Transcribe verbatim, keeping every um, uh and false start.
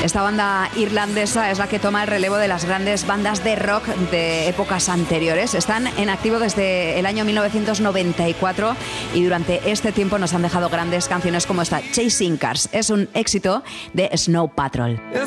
Esta banda irlandesa es la que toma el relevo de las grandes bandas de rock de épocas anteriores. Están en activo desde el año mil novecientos noventa y cuatro y durante este tiempo nos han dejado grandes canciones como esta, Chasing Cars. Es un éxito de Snow Patrol.